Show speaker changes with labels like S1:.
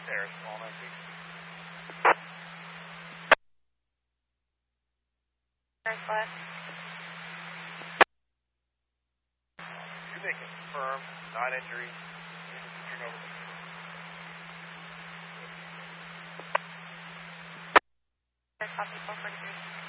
S1: There, small 19.
S2: First class.
S1: You may confirm, non-injury. Turn over.
S2: Copy 443.